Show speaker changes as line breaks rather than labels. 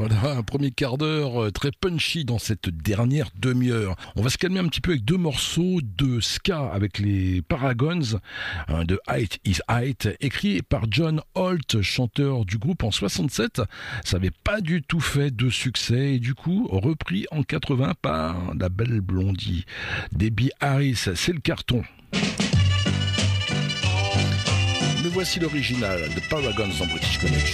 Voilà, un premier quart d'heure très punchy dans cette dernière demi-heure. On va se calmer un petit peu avec deux morceaux de ska avec les Paragons, de Height is Height, écrit par John Holt, chanteur du groupe en 67. Ça n'avait pas du tout fait de succès et du coup repris en 80 par la belle blondie Debbie Harris. C'est le carton. Mais voici l'original de Paragons dans British Connection.